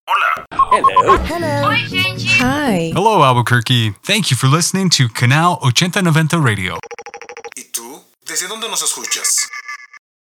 Oi, gente! Hi. Hello, Albuquerque. Thank you for listening to Canal 8090 Radio. ¿Y tú? ¿Desde dónde nos escuchas?